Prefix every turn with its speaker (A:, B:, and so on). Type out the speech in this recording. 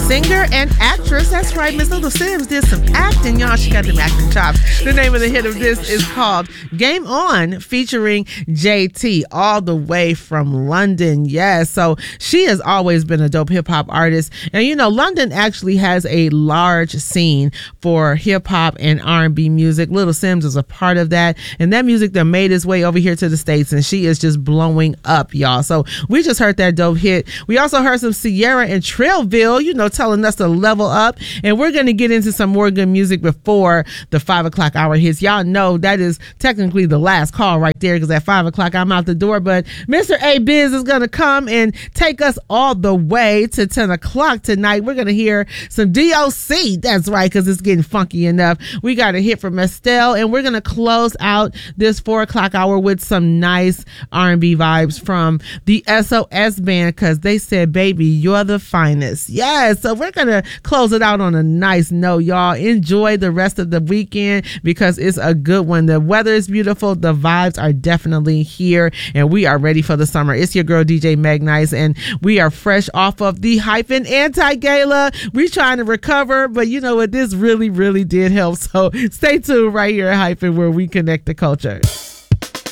A: singer and actress. That's right, Miss Little Simz did some acting, y'all. She got them acting chops. The name of the hit of this is called Game On, featuring JT, all the way from London. Yes, so she has always been a dope hip-hop artist. And you know, London actually has a large scene for hip-hop and R&B music. Little Simz is a part of that. And that music that made its way over here to the States, and she is just blowing up, y'all. So we just heard that dope hit. We also heard some Sierra and Trailville, you know, telling us to level up. And we're going to get into some more good music before the 5 o'clock hour hits. Y'all know that is technically the last call right there, because at 5 o'clock I'm out the door. But Mr. A Biz is going to come and take us all the way to 10 o'clock tonight. We're going to hear some DOC. That's right, because it's getting funky enough. We got a hit from Estelle, and we're going to close out this 4 o'clock hour with some nice R&B vibes from the SOS band, because they said, baby, you're the finest. Yeah, so we're going to close it out on a nice note, y'all. Enjoy the rest of the weekend, because it's a good one. The weather is beautiful. The vibes are definitely here, and we are ready for the summer. It's your girl, DJ Meg Nice, and we are fresh off of the Hyphen Anti-Gala. We're trying to recover, but you know what? This really, really did help. So stay tuned right here at Hyphen, where we connect the culture.